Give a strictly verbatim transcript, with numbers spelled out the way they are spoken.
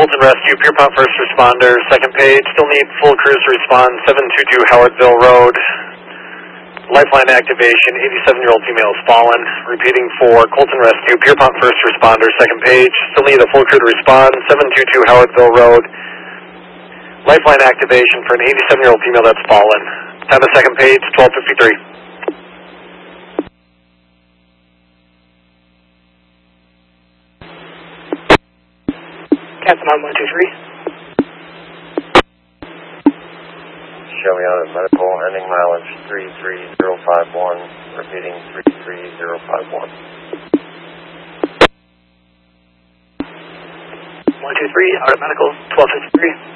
Colton Rescue, Pierpont First Responder, second page. Still need full crews to respond, seven two two Howardville Road. Lifeline activation, eighty-seven-year-old female is fallen. Repeating for Colton Rescue, Pierpont First Responder, second page. Still need a full crew to respond, seven two two Howardville Road. Lifeline activation for an eighty-seven-year-old female that's fallen. Time of second page, twelve fifty-three. Captain on one two three. Show me out at medical, ending mileage three three zero five one, repeating three three zero five one. one two three, out at medical, twelve fifty-three.